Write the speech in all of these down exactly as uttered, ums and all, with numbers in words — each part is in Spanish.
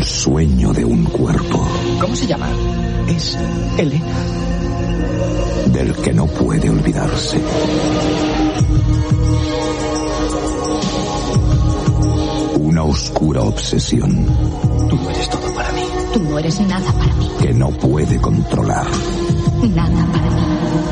sueño de un cuerpo. ¿Cómo se llama? Es Elena. Del que no puede olvidarse. Una oscura obsesión. Tú no eres todo para mí. Tú no eres nada para mí. Que no puede controlar. Nada para mí.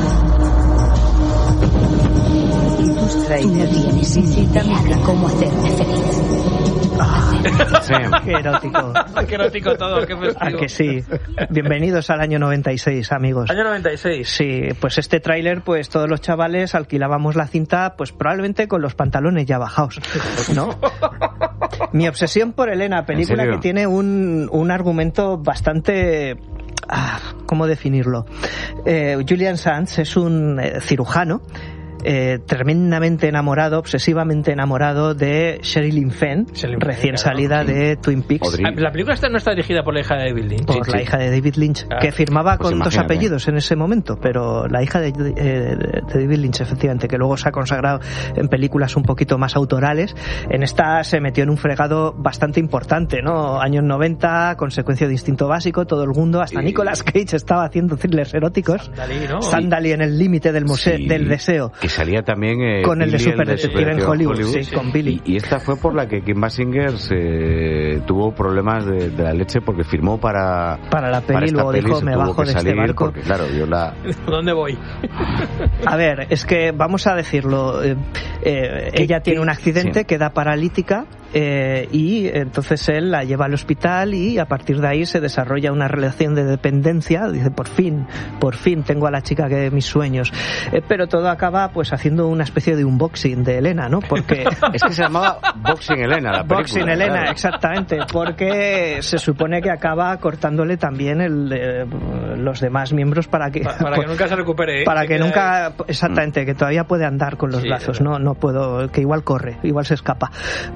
Tus trailers no tienes ni idea de cómo hacerme feliz. Ah, sí. Qué erótico. Qué erótico todo, qué festivo. ¿A que sí? Bienvenidos al año noventa y seis, amigos. ¿Año noventa y seis? Sí, pues este tráiler, pues todos los chavales alquilábamos la cinta, pues probablemente con los pantalones ya bajados, ¿no? Mi obsesión por Elena, película que tiene un, un argumento bastante... Ah, ¿cómo definirlo? Eh, Julian Sands es un eh, cirujano Eh, tremendamente enamorado, obsesivamente enamorado de Sherilyn Fenn, Sherilyn recién Fenn, salida claro. de Twin Peaks. Audrey. La película esta no está dirigida por la hija de David Lynch. Por sí, la sí. hija de David Lynch, ah, que firmaba pues con dos apellidos en ese momento, pero la hija de, eh, de David Lynch, efectivamente, que luego se ha consagrado en películas un poquito más autorales. En esta se metió en un fregado bastante importante, ¿no? Años noventa, consecuencia de Instinto Básico, todo el mundo, hasta y... Nicolas Cage estaba haciendo thrillers eróticos. Sandaly, ¿no? Sandaly en el límite del, museo, sí. del deseo. Que salía también eh, con el Billy, de Super Detective en Hollywood, Hollywood. Sí, sí, con Billy. Y, y esta fue por la que Kim Basinger se tuvo problemas de, de la leche porque firmó para para la peli, luego dijo me bajo de este barco porque, claro, yo la... ¿Dónde voy? A ver, es que vamos a decirlo, eh, eh, ella tiene un accidente, sí. queda paralítica eh, y entonces él la lleva al hospital y a partir de ahí se desarrolla una relación de dependencia. Dice, por fin, por fin tengo a la chica que mis sueños, eh, pero todo acaba pues haciendo una especie de unboxing de Elena, ¿no? Porque es que se llamaba Boxing Elena la película. Boxing Elena, claro. Exactamente, porque se supone que acaba cortándole también el, eh, los demás miembros para que para, para que nunca se recupere, ¿eh? Para que nunca, exactamente, que todavía puede andar con los sí, brazos, no no puedo, que igual corre, igual se escapa.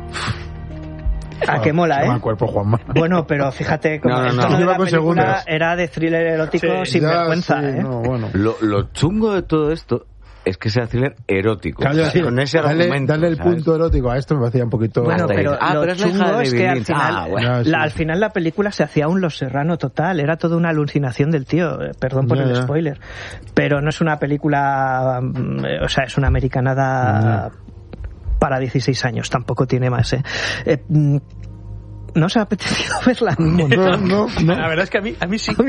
¿A qué mola, eh? Cuerpo, Juanma. Bueno, pero fíjate como no, no, el no. tono de la película segundos. era de thriller erótico sí, sin ya, vergüenza, sí, ¿eh? No, bueno. Lo, lo chungo de todo esto es que sea thriller erótico. Claro, o sea, sí, con ese dale, argumento. Dale el ¿sabes? punto erótico a esto, me hacía un poquito... Bueno, pero ah, lo pero es la chungo hija de es que al final, ah, bueno. no, sí. la, al final la película se hacía un Los Serrano total, era toda una alucinación del tío, eh, perdón por ya, el ya. spoiler, pero no es una película, eh, o sea, es una americanada mm. para dieciséis años, tampoco tiene más, ¿eh? eh ¿No os ha apetecido verla? No, no, no. La verdad es que a mí, a mí sí.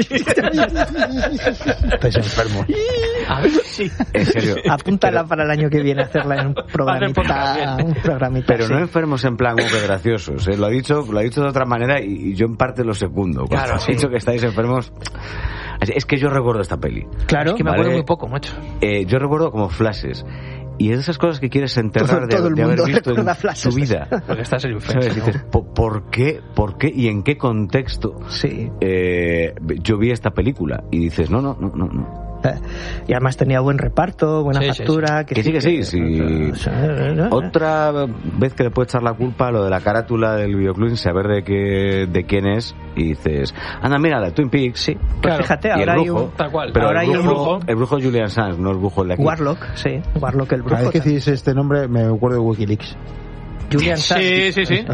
Estáis enfermos. A ver, sí. En serio. Apúntala para el año que viene a hacerla en un programita. Un programita Pero sí. no enfermos en plan, oh, qué graciosos. ¿eh? Lo ha dicho, lo ha dicho de otra manera y, y yo en parte lo segundo. Cuando Claro, has sí. dicho que estáis enfermos. Es que yo recuerdo esta peli. Claro. Es que me acuerdo ¿vale? muy poco, macho. Eh, yo recuerdo como flashes. Y es de esas cosas que quieres enterrar Todo- todo de, el de haber mundo visto en recuerda flashes. tu vida. Porque estás en ¿Sabes? influencia, Dices, ¿por, ¿por qué? ¿Por qué? ¿Y en qué contexto Sí. eh, yo vi esta película? Y dices, no, no, no, no. no. Y además tenía buen reparto, buena Sí, factura. sí, Que, Que sí, que sí. sí. sí. Otra vez que le puedes echar la culpa a lo de la carátula del videoclub sin saber de qué, de quién es y dices, anda, mira, la Twin Peaks. Sí, pues Claro. fíjate, Y ahora el hay brujo, un... Tal cual. Pero Ahora el hay un brujo, brujo. el brujo es Julian Sands, no el brujo el de aquí. Warlock, sí, Warlock el brujo. Cada vez que decís este nombre me acuerdo de Wikileaks. Julian Sands. Sí, sí, sí.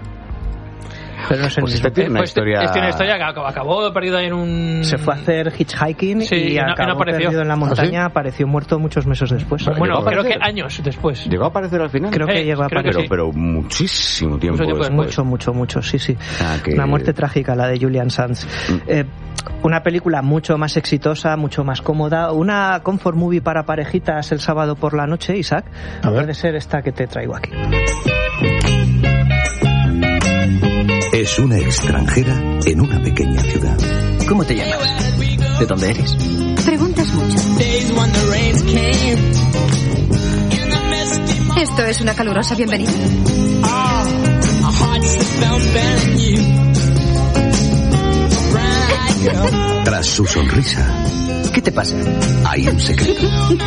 Pero no sé Pues ni- este tiene una Pues historia... Es una historia que acabó, acabó perdido ahí en un... Se fue a hacer hitchhiking Sí, y y no- y no acabó apareció. perdido en la montaña, ¿Ah, sí? apareció muerto muchos meses después. Bueno, ¿Llegó a creo que aparecer? años después. ¿Llegó a aparecer al final? Creo que Eh, llegó a creo que aparecer. pero, sí. pero muchísimo tiempo, Mucho tiempo después. Mucho, mucho, mucho, sí, sí. Ah, que- Una muerte trágica la de Julian Sands. Mm. Eh, una película mucho más exitosa, mucho más cómoda. Una comfort movie para parejitas el sábado por la noche, Isaac. A ver. Puede ser esta que te traigo aquí. Es una extranjera en una pequeña ciudad. ¿Cómo te llamas? ¿De dónde eres? Preguntas mucho. Esto es una calurosa bienvenida. Tras su sonrisa, ¿Qué te pasa? hay un secreto.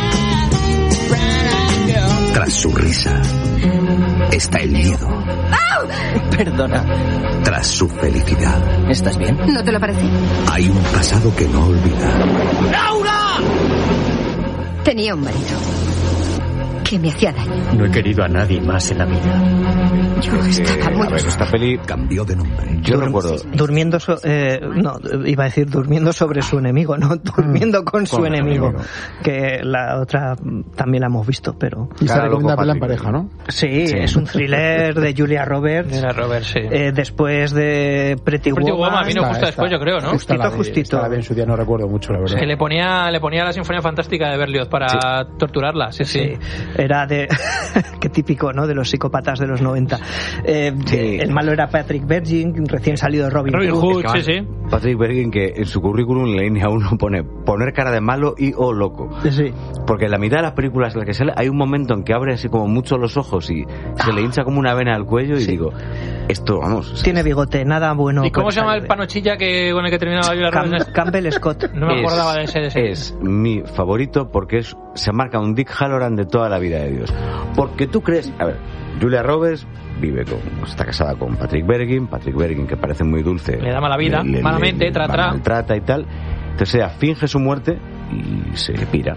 Tras su risa, está el miedo. Perdona. Tras su felicidad, ¿Estás bien? ¿No te lo parece? hay un pasado que no olvidar. Tenía un marido que me hacía daño. No he querido a nadie más en la vida. Yo estaba Eh, muy... a ver, esta peli Cambió de nombre. yo recuerdo Durmiendo, so- eh, no, iba a decir durmiendo sobre su enemigo, no, durmiendo con su Con su enemigo. enemigo. Que la otra mm, también la hemos visto, pero... Y se Cara recomienda loco, verla en Patrick. pareja, ¿no? Sí, Sí. es un thriller de Julia Roberts. Era Robert, sí. eh, después de Pretty, Pretty Woman. Woman vino Está- justo está- después, yo creo, ¿no? Justito, Justito, justito. Estaba bien en su día, no recuerdo mucho, la verdad. Que le ponía, le ponía la Sinfonía Fantástica de Berlioz para torturarla, sí, sí. Sí, era de... Qué típico, ¿no? De los psicópatas de los noventa. Eh, Sí. El malo era Patrick Virgin, recién salido de Robin, Robin Hood. Hood, sí, sí. Patrick Bergin, que en su currículum en la línea uno pone poner cara de malo y o loco. Sí. Porque en la mitad de las películas en las que sale hay un momento en que abre así como mucho los ojos y se le hincha como una vena al cuello y Sí. digo, esto, vamos... Tiene bigote, nada bueno. ¿Y cómo puede se llama salir el de- panochilla que, con el que terminaba Julia Cam- Roberts? Campbell Scott. No me es- acordaba de ese. De ese. Es mi favorito porque es, se marca un Dick Halloran de toda la vida de Dios. Porque tú crees... A ver, Julia Roberts vive con... Está casada con Patrick Bergin. Patrick Bergin, que parece muy dulce... Le da mala vida, malamente, tra, tra. maltrata y tal. Entonces ella finge su muerte y se pira.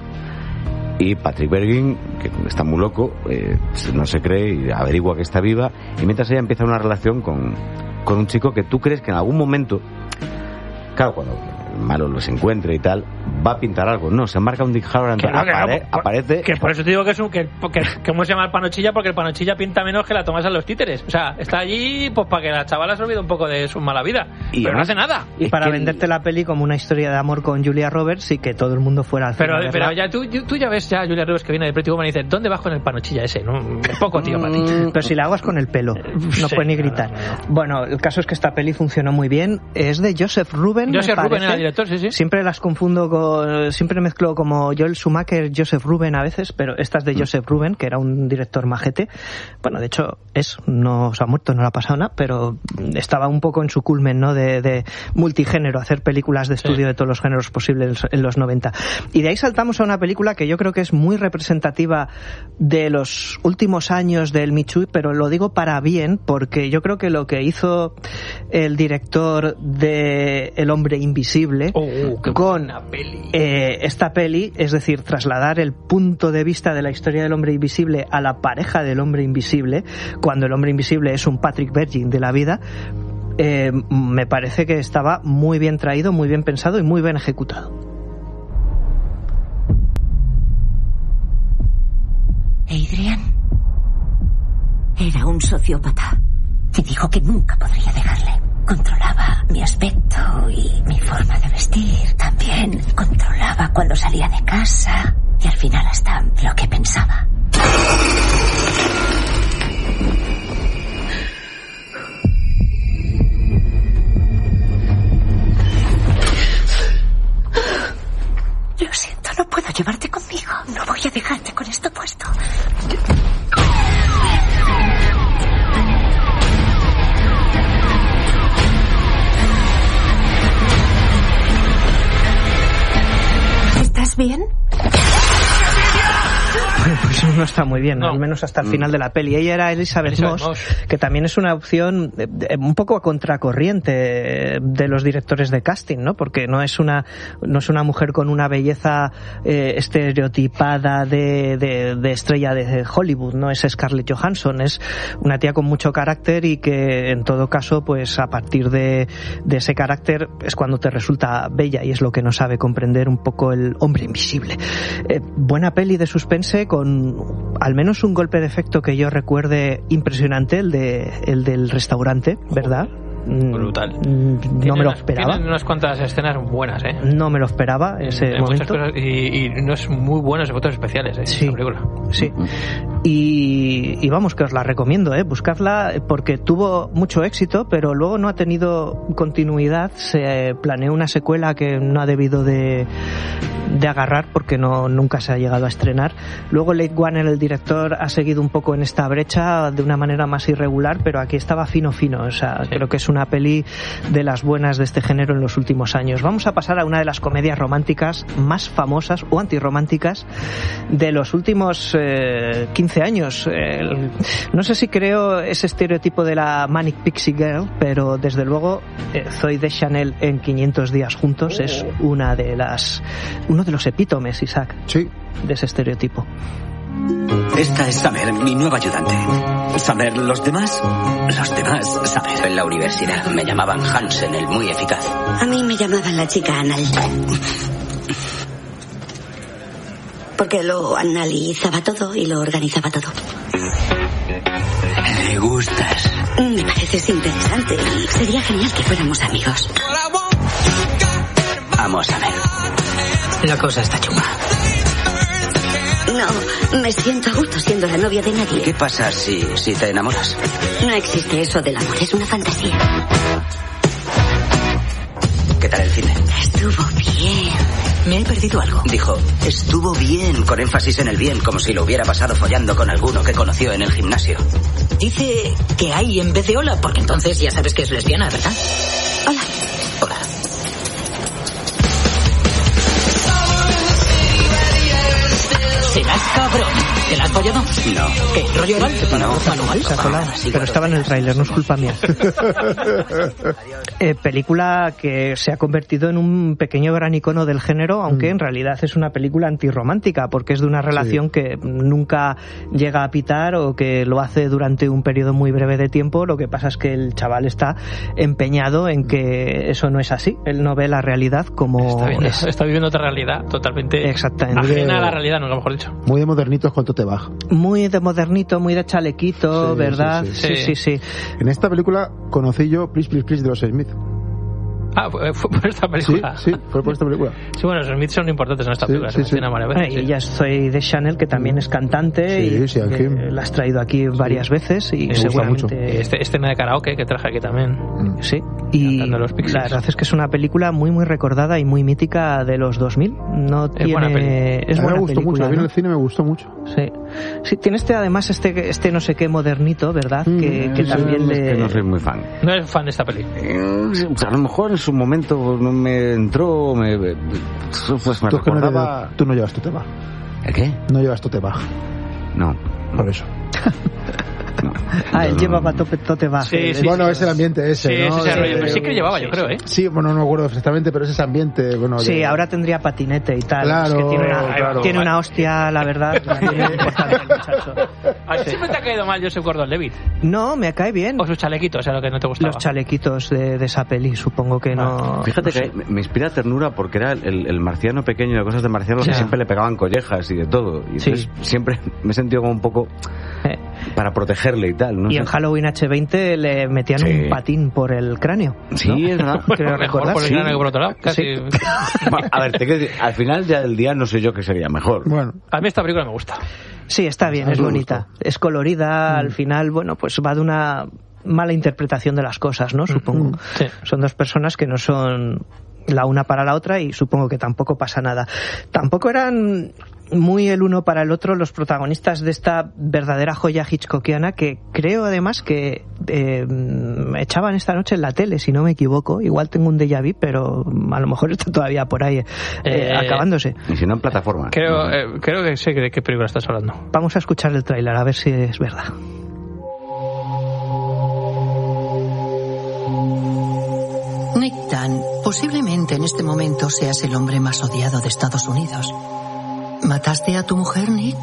Y Patrick Bergin, que está muy loco, eh, no se cree y averigua que está viva. Y mientras ella empieza una relación con, con un chico que tú crees que en algún momento... Claro, cuando el malo los encuentre y tal, va a pintar algo. No, se marca un Dick Halloran, Que no, que no, apare- por- aparece... Que por eso te digo que es un. Que, que, ¿Cómo se llama el panochilla? Porque el panochilla pinta menos que la tomas a los títeres. O sea, está allí pues para que la chavala se olvide un poco de su mala vida. Y pero no además- hace nada. Y Es para que- venderte la peli como una historia de amor con Julia Roberts y que todo el mundo fuera al Pero, cine a pero verla. ya tú, tú ya ves ya a Julia Roberts que viene de Pretty Woman y dice, ¿dónde vas con el panochilla ese? No, es poco, tío, para ti. Pero si la hago es con el pelo, no Sí, puede ni no, gritar. no, no. Bueno, el caso es que esta peli funcionó muy bien. Es de Joseph Ruben. me Joseph Ruben parece. era el director, sí, sí. Siempre las confundo con. Siempre mezclo como Joel Schumacher, Joseph Ruben a veces, pero esta es de Joseph Ruben, que era un director majete. Bueno, de hecho, es, no se ha muerto, no le ha pasado nada, pero estaba un poco en su culmen, ¿no? De, de multigénero, hacer películas de estudio Sí. de todos los géneros posibles en los noventa. Y de ahí saltamos a una película que yo creo que es muy representativa de los últimos años del Me Too, pero lo digo para bien, porque yo creo que lo que hizo el director de El hombre invisible Oh, qué con buena peli. eh, esta peli, es decir, trasladar el punto de vista de la historia del hombre invisible a la pareja del hombre invisible, cuando el hombre invisible es un Patrick Virgin de la vida, eh, me parece que estaba muy bien traído, muy bien pensado y muy bien ejecutado. Adrian era un sociópata y dijo que nunca podría dejarle. Controlaba mi aspecto y mi forma de vestir. También controlaba cuando salía de casa y al final hasta lo que pensaba. Lo siento, no puedo llevarte conmigo. No voy a dejarte con esto puesto. ¿Estás bien? Pues no está muy bien, No. al menos hasta el final de la peli. Ella era Elizabeth, Elizabeth Moss, Moss. que también es una opción eh, eh, un poco a contracorriente de los directores de casting, ¿no? Porque no es una no es una mujer con una belleza eh, estereotipada de, de, de estrella de Hollywood, no es Scarlett Johansson, es una tía con mucho carácter y que en todo caso, pues a partir de, de ese carácter es cuando te resulta bella y es lo que no sabe comprender un poco el hombre invisible. Eh, buena peli de suspense con al menos un golpe de efecto que yo recuerde impresionante, el de el del restaurante, ¿verdad? Brutal. Mm, No Tiene me lo unas- esperaba. Tienen unas cuantas escenas buenas, ¿eh? No me lo esperaba ese En muchas momento. cosas, y, y unos muy buenos efectos especiales, ¿eh? Sí. Esta película. Sí. Y, y vamos, que os la recomiendo, ¿eh? Buscadla porque tuvo mucho éxito, pero luego no ha tenido continuidad. Se planeó una secuela que no ha debido de, de agarrar porque no nunca se ha llegado a estrenar. Luego Leigh Whannell, el director, ha seguido un poco en esta brecha de una manera más irregular, pero aquí estaba fino fino. O sea, Sí. creo que es una peli de las buenas de este género en los últimos años. Vamos a pasar a una de las comedias románticas más famosas o antirrománticas de los últimos eh, quince años. El- no sé si creo ese estereotipo de la Manic Pixie Girl, pero desde luego eh, Zooey Deschanel en quinientos días juntos es una de las uno de los epítomes, Isaac, Sí. de ese estereotipo. Esta es Summer, mi nueva ayudante. Summer, ¿los demás? Los demás, Summer. En la universidad me llamaban Hansen, el muy eficaz. A mí me llamaban la chica anal. Porque lo analizaba todo y lo organizaba todo. Me gustas. Me pareces interesante y sería genial que fuéramos amigos. Amo a Summer. La cosa está chunga. No, me siento a gusto siendo la novia de nadie. ¿Qué pasa si, si te enamoras? No existe eso del amor, es una fantasía. ¿Qué tal el cine? Estuvo bien. Me he perdido algo. Dijo, estuvo bien, con énfasis en el bien, como si lo hubiera pasado follando con alguno que conoció en el gimnasio. Dice que hay en vez de hola, porque entonces ya sabes que es lesbiana, ¿verdad? Hola. Hola. ¿Serás cabrón? ¿Te la has follado? No. ¿Qué? ¿Rollo oral? No. ¿Manual? Se ha colado. Pero estaba en el tráiler, no es culpa mía. eh, película que se ha convertido en un pequeño gran icono del género, aunque mm. en realidad es una película antirromántica, porque es de una relación sí. que nunca llega a pitar o que lo hace durante un periodo muy breve de tiempo. Lo que pasa es que el chaval está empeñado en que eso no es así. Él no ve la realidad como está, viendo, es. Está viviendo otra realidad totalmente Exactamente. ajena a la realidad, no, mejor dicho. Muy de modernitos, ¿cuánto te baja? Muy de modernito, muy de chalequito, sí, ¿verdad? Sí sí. Sí, sí, sí. En esta película conocí yo Please, Please, Please de los Smith. Ah, fue, fue por esta película. Sí, sí, fue por esta película. Sí, bueno, los Smiths son importantes en esta sí, película. Sí, sí. Bueno, y ya soy de Chanel, que también es cantante sí, y sí, que la has traído aquí varias sí. veces y me seguramente este escena de karaoke que traje aquí también. Mm. Sí, y la verdad es que es una película muy muy recordada y muy mítica de los dos mil. No es tiene buena peli. Es a mí buena me gustó película, mucho, a mí ¿no? en el cine me gustó mucho. Sí. Sí, tiene este además este este no sé qué modernito, ¿verdad? Mm, que que sí, también le es que no soy muy fan. No eres fan de esta peli. Eh, a lo mejor en su momento no me entró, me, pues me tú, recordaba... no, tú no llevas tu tema. ¿El qué? No llevas tu tema. No. Por eso. No, ah, él no, llevaba tope, tote baje. Sí, sí, bueno, sí, es el ambiente ese, sí, ¿no? Sí, ese rollo, de, pero sí que lo llevaba, sí, yo creo, ¿eh? Sí, bueno, no me acuerdo exactamente, pero es ese ambiente, bueno... Sí, de... ahora tendría patinete y tal. Claro, es que tiene una, claro. tiene una hostia, la verdad, muy importante el muchacho. ¿A ti siempre te ha caído mal Joseph Gordon-Levitt? No, me cae bien. O sus chalequitos, o sea, lo que no te gustaba. Los chalequitos de, de esa peli, supongo que no... Fíjate no sé. que me inspira ternura porque era el, el marciano pequeño de cosas de marcianos sí. que siempre le pegaban collejas y de todo. Y entonces sí. siempre me he sentido como un poco eh. para protegerle y tal. ¿no? Y sé. en Halloween H veinte le metían sí. un patín por el cráneo. Sí, ¿no? es verdad. Creo recordar. Por el sí. cráneo que por otro lado. Casi. Sí. A ver, te quiero decir, al final ya del día no sé yo qué sería mejor. Bueno. A mí esta película me gusta. Sí, está bien, es bonita. Es colorida, mm. al final, bueno, pues va de una mala interpretación de las cosas, ¿no? Supongo. Mm. Sí. Son dos personas que no son la una para la otra y supongo que tampoco pasa nada. Tampoco eran muy el uno para el otro los protagonistas de esta verdadera joya hitchcockiana que creo además que eh, echaban esta noche en la tele, si no me equivoco. Igual tengo un déjà vu, pero a lo mejor está todavía por ahí eh, eh, acabándose. Y si no en plataforma. Creo, eh, creo que sé de qué película estás hablando. Vamos a escuchar el tráiler a ver si es verdad. Nick Dunn, posiblemente en este momento seas el hombre más odiado de Estados Unidos. ¿Mataste a tu mujer, Nick?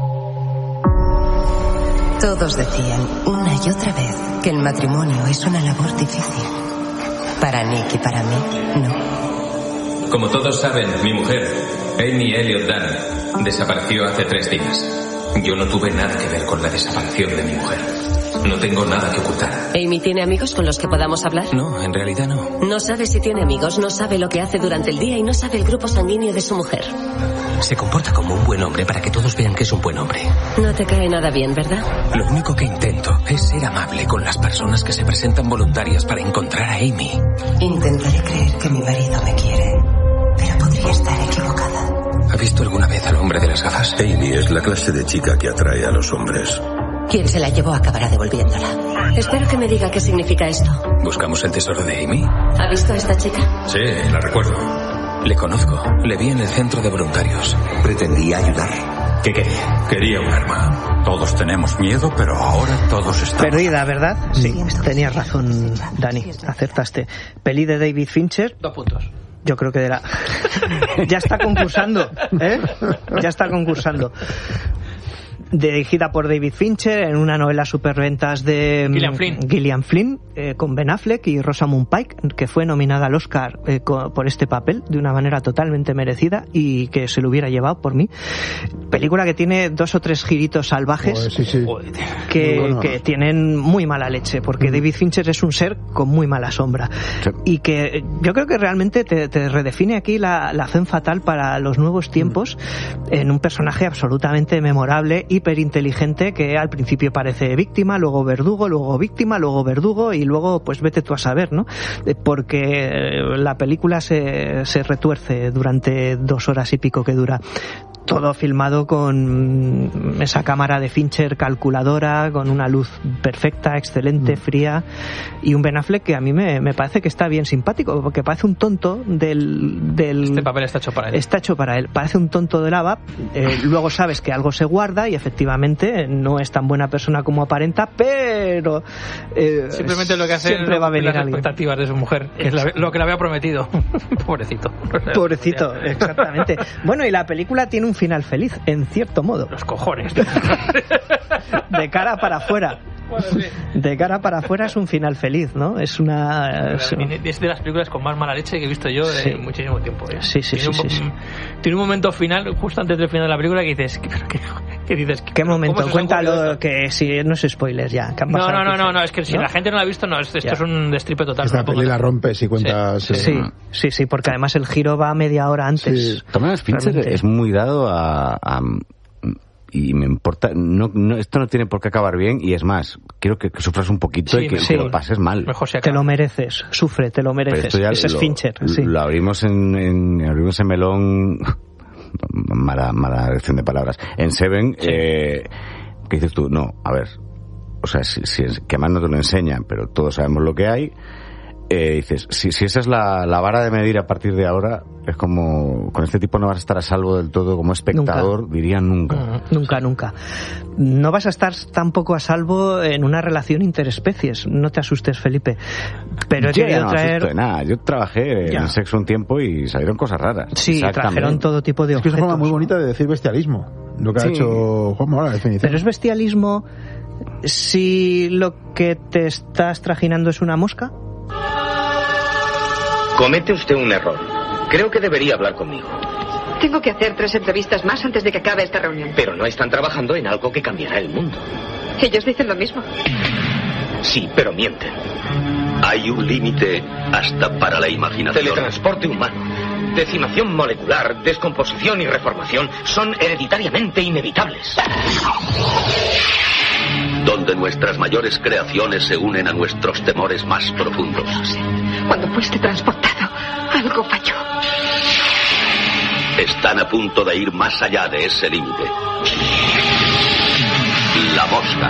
Todos decían una y otra vez que el matrimonio es una labor difícil. Para Nick y para mí, no. Como todos saben, mi mujer, Amy Elliott Dunn, desapareció hace tres días. Yo no tuve nada que ver con la desaparición de mi mujer. No tengo nada que ocultar. ¿Amy tiene amigos con los que podamos hablar? No, en realidad no. No sabe si tiene amigos, no sabe lo que hace durante el día y no sabe el grupo sanguíneo de su mujer. Se comporta como un buen hombre para que todos vean que es un buen hombre. No te cae nada bien, ¿verdad? Lo único que intento es ser amable con las personas que se presentan voluntarias para encontrar a Amy. Intentaré creer que mi marido me quiere, pero podría estar equivocada. ¿Ha visto alguna vez al hombre de las gafas? Amy es la clase de chica que atrae a los hombres. Quien se la llevó acabará devolviéndola. Espero que me diga qué significa esto. ¿Buscamos el tesoro de Amy? ¿Ha visto a esta chica? Sí, la recuerdo. Le conozco. Le vi en el centro de voluntarios. Pretendía ayudar. ¿Qué quería? Quería un arma. Todos tenemos miedo, pero ahora todos estamos... Perdida, ¿verdad? Sí, tenías razón, Dani. Acertaste. Peli de David Fincher. Dos puntos. Yo creo que de la... ya está concursando, ¿eh? Ya está concursando. dirigida por David Fincher en una novela superventas de Gillian Flynn, Gillian Flynn eh, con Ben Affleck y Rosamund Pike, que fue nominada al Oscar eh, co- por este papel de una manera totalmente merecida y que se lo hubiera llevado por mí. Película que tiene dos o tres giritos salvajes pues sí, sí. Que, bueno. que tienen muy mala leche, porque mm. David Fincher es un ser con muy mala sombra, sí. y que yo creo que realmente te, te redefine aquí la, la femme fatal para los nuevos tiempos mm. en un personaje absolutamente memorable, hiperinteligente, que al principio parece víctima, luego verdugo, luego víctima, luego verdugo y luego pues vete tú a saber, ¿no? Porque la película se, se retuerce durante dos horas y pico que dura. Todo filmado con esa cámara de Fincher calculadora, con una luz perfecta, excelente, mm. fría, y un Ben Affleck que a mí me, me parece que está bien simpático, porque parece un tonto del... del este papel está hecho para él. Está hecho para él. Parece un tonto de lava, eh, luego sabes que algo se guarda y efectivamente no es tan buena persona como aparenta, pero... Eh, simplemente lo que hace siempre es va a venir las alguien. expectativas de su mujer, que es la, lo que le había prometido. Pobrecito. Pobrecito, exactamente. Bueno, y la película tiene un final feliz, en cierto modo. Los cojones. De cara para afuera. Bueno, sí. De cara para afuera es un final feliz, ¿no? Es una... Es, es de las películas con más mala leche que he visto yo sí. en muchísimo tiempo. ¿eh? Sí, sí, tiene sí, un, sí, sí. Tiene un momento final, justo antes del final de la película, que dices... ¿Qué, qué, qué dices? ¿Qué momento? Cuéntalo, que si no es spoiler ya. Que han no, no, no, no, no, es que si ¿no? la gente no la ha visto, no, esto ya. es un destripe total. Esta peli la rompes y cuentas... Sí, sí, sí, sí, porque además el giro va media hora antes. Sí. También Fincher es muy dado a... a... y me importa, no, no, esto no tiene por qué acabar bien, y es más, quiero que, que sufras un poquito sí, y que, sí. que lo pases mal. Mejor se te lo mereces, sufre, te lo mereces. Ese es Fincher. Sí. Lo abrimos en, en abrimos en melón, mala, mala elección de palabras, en Seven, sí. eh, ¿qué dices tú? No, a ver, o sea, si, si es, que más no te lo enseñan, pero todos sabemos lo que hay. Eh, dices, si, si esa es la, la vara de medir a partir de ahora, es como, con este tipo no vas a estar a salvo del todo como espectador, nunca. diría nunca. Uh, nunca, nunca. No vas a estar tampoco a salvo en una relación interespecies, no te asustes, Felipe. Pero he yo querido no traer... asusto de nada, yo trabajé ya. en sexo un tiempo y salieron cosas raras. Sí, trajeron todo tipo de es objetos. Es que es una forma muy bonita de decir bestialismo, lo que sí. ha hecho Juanma ahora, la definición. Pero es bestialismo si lo que te estás trajinando es una mosca. Comete usted un error. Creo que debería hablar conmigo. Tengo que hacer tres entrevistas más antes de que acabe esta reunión. Pero no están trabajando en algo que cambiará el mundo. Ellos dicen lo mismo. Sí, pero mienten. Hay un límite hasta para la imaginación. Teletransporte humano, decimación molecular, descomposición y reformación son hereditariamente inevitables. Donde nuestras mayores creaciones se unen a nuestros temores más profundos. No sé. Cuando fuiste transportado, algo falló. Están a punto de ir más allá de ese límite. La mosca.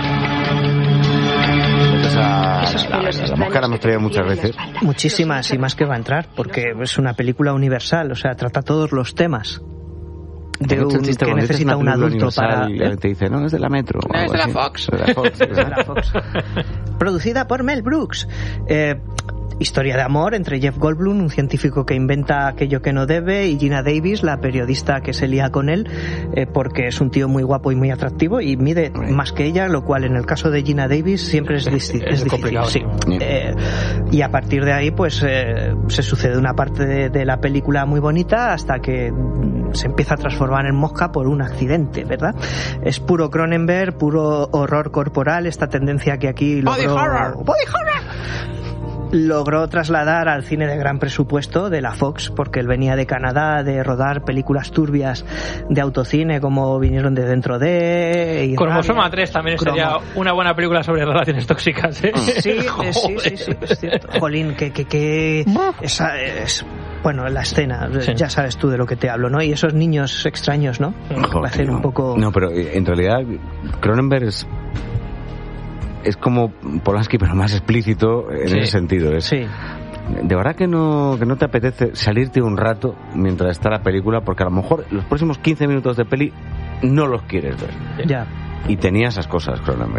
Esa, la, la, la mosca la hemos traído muchas veces. Muchísimas, y más que va a entrar, porque es una película universal, o sea, trata todos los temas. De un, que necesita un adulto para... ¿eh? Te dice, no, es de la Metro. No, es de la Fox. Es de la Fox, es de la Fox. Producida por Mel Brooks. Eh, historia de amor entre Jeff Goldblum, un científico que inventa aquello que no debe, y Gina Davis, la periodista que se lía con él, eh, porque es un tío muy guapo y muy atractivo y mide right. más que ella, lo cual en el caso de Gina Davis siempre es, es, es, es difícil. Sí. Yeah. Eh, y a partir de ahí, pues eh, se sucede una parte de, de la película muy bonita hasta que se empieza a transformar en mosca por un accidente, ¿verdad? Es puro Cronenberg, puro horror corporal, esta tendencia que aquí logró... Body horror. Body horror. Logró trasladar al cine de gran presupuesto de la Fox, porque él venía de Canadá de rodar películas turbias de autocine como Vinieron de Dentro de... Y Cromosoma tres también Cromo. Sería una buena película sobre relaciones tóxicas, ¿eh? Sí, eh, sí, sí, sí, es cierto. Jolín, que... que, que esa es... Bueno, la escena, sí. ya sabes tú de lo que te hablo, ¿no? Y esos niños extraños, ¿no? Joder, hacen un poco... No, pero en realidad Cronenberg es... es como Polanski, pero más explícito en sí. ese sentido. Es, sí. De verdad que no, que no te apetece salirte un rato mientras está la película, porque a lo mejor los próximos quince minutos de peli no los quieres ver. Ya. Y tenía esas cosas, Cronenberg.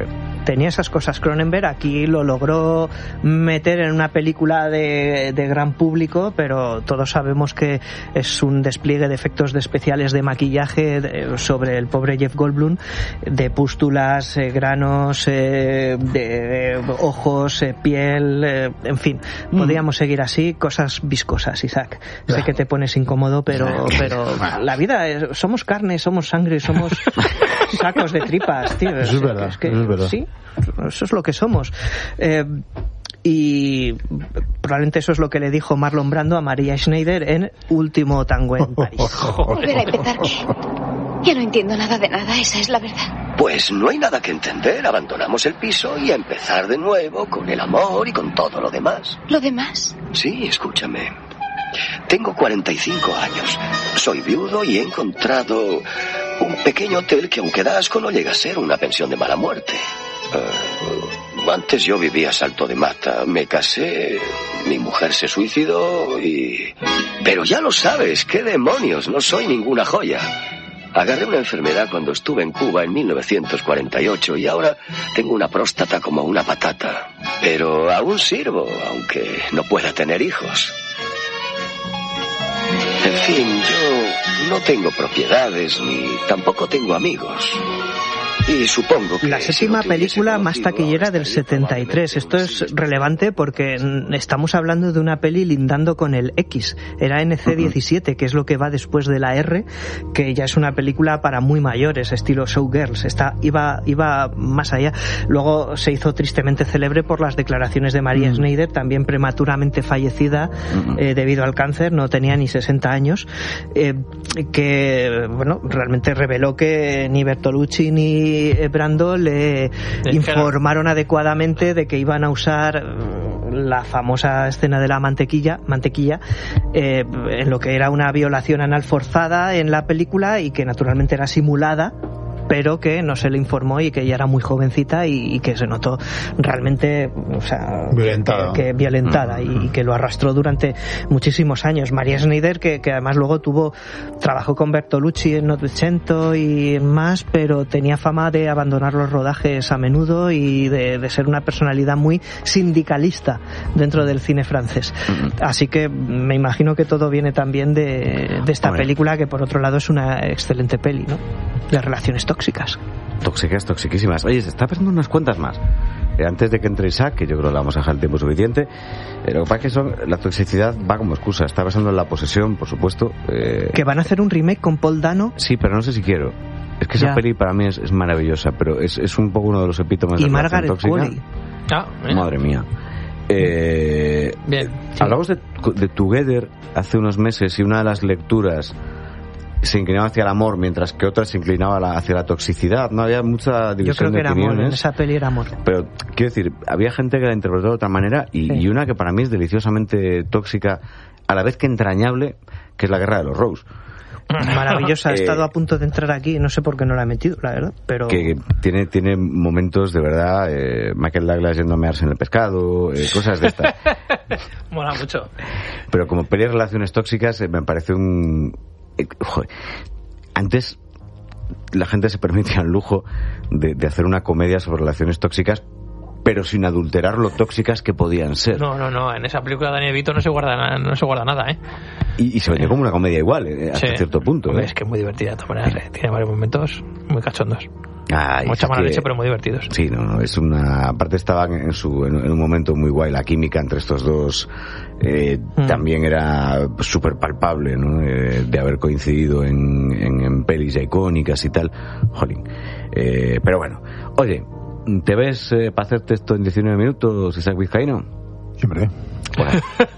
tenía esas cosas Cronenberg. Aquí lo logró meter en una película de, de gran público, pero todos sabemos que es un despliegue de efectos de especiales de maquillaje de, sobre el pobre Jeff Goldblum, de pústulas, eh, granos, eh, de, de ojos, eh, piel, eh, en fin, mm. podríamos seguir así, cosas viscosas, Isaac. Sé que te pones incómodo, pero, pero la vida es, somos carne, somos sangre, somos sacos de tripas, tío. Eso es, es verdad, es que, eso es verdad. Sí, eso es lo que somos. Eh, y probablemente eso es lo que le dijo Marlon Brando a Maria Schneider en Último Tango en París. ¿Volver a empezar qué? Ya no entiendo nada de nada, esa es la verdad. Pues no hay nada que entender, abandonamos el piso y a empezar de nuevo con el amor y con todo lo demás. ¿Lo demás? Sí, escúchame. Tengo cuarenta y cinco años, soy viudo y he encontrado un pequeño hotel que aunque da asco no llega a ser una pensión de mala muerte. Uh, antes yo vivía a salto de mata, me casé, mi mujer se suicidó y... Pero ya lo sabes, qué demonios, no soy ninguna joya. Agarré una enfermedad cuando estuve en Cuba en mil novecientos cuarenta y ocho y ahora tengo una próstata como una patata. Pero aún sirvo, aunque no pueda tener hijos. En fin, yo no tengo propiedades ni tampoco tengo amigos. Y supongo que... La séptima si no película más taquillera del setenta y tres. Esto es relevante porque estamos hablando de una peli lindando con el X. Era N C diecisiete, que es lo que va después de la R, que ya es una película para muy mayores, estilo Showgirls. Está, iba, iba más allá. Luego se hizo tristemente célebre por las declaraciones de Maria uh-huh. Schneider, también prematuramente fallecida uh-huh. eh, debido al cáncer, no tenía ni sesenta años, eh, que, bueno, realmente reveló que ni Bertolucci ni Brando le informaron adecuadamente de que iban a usar la famosa escena de la mantequilla, mantequilla eh, en lo que era una violación anal forzada en la película y que naturalmente era simulada, pero que no se le informó y que ella era muy jovencita y, y que se notó realmente, o sea, violentada, que, que violentada uh-huh. y, y que lo arrastró durante muchísimos años. Maria Schneider, que, que además luego tuvo, trabajó con Bertolucci en Novecento y más, pero tenía fama de abandonar los rodajes a menudo y de, de ser una personalidad muy sindicalista dentro del cine francés. Uh-huh. Así que me imagino que todo viene también de, de esta Hombre. película, que por otro lado es una excelente peli, ¿no? De relaciones tóxicas. Tóxicas, toxiquísimas. Oye, se está pasando unas cuantas más. Eh, antes de que entre Isaac, que yo creo que le vamos a dejar el tiempo suficiente, eh, lo que pasa es que son, la toxicidad va como excusa. Está pasando en La Posesión, por supuesto. Eh... Que van a hacer un remake con Paul Dano. Sí, pero no sé si quiero. Es que esa ya. peli para mí es, es maravillosa, pero es, es un poco uno de los epítomes de la relación tóxica. Y ah, Madre mía. Eh, Bien. Sí. Hablamos de, de Together hace unos meses y una de las lecturas se inclinaba hacia el amor, mientras que otra se inclinaba la, hacia la toxicidad. No había mucha división de opiniones. Yo creo que era amor, en esa peli era amor. Pero, quiero decir, había gente que la interpretó de otra manera y, sí. y una que para mí es deliciosamente tóxica, a la vez que entrañable, que es La Guerra de los Rose. Maravillosa, he estado a punto de entrar aquí, no sé por qué no la he metido, la verdad, pero... Que tiene, tiene momentos de verdad, eh, Michael Douglas yendo a mearse en el pescado, eh, cosas de estas. Mola mucho. Pero como peli de relaciones tóxicas, eh, me parece un... Eh, joder, antes la gente se permitía el lujo de, de hacer una comedia sobre relaciones tóxicas, pero sin adulterar lo tóxicas que podían ser. No, no, no, en esa película de Daniel Vito no se guarda, no se guarda nada, ¿eh? Y, y se venía como una comedia igual, eh, hasta sí. cierto punto. ¿eh? Es que es muy divertida de todas maneras, ¿eh? Tiene varios momentos muy cachondos. Ay, Mucha mala que, leche, pero muy divertidos. Sí, no, no, es una... Aparte estaban en, su, en, en un momento muy guay, la química entre estos dos eh, mm. también era súper palpable, ¿no? Eh, de haber coincidido en, en, en pelis ya icónicas y tal. Jolín. Eh, pero bueno, oye, ¿te ves eh, para hacerte esto en diecinueve minutos, Isaac Vizcaíno? Siempre. Bueno.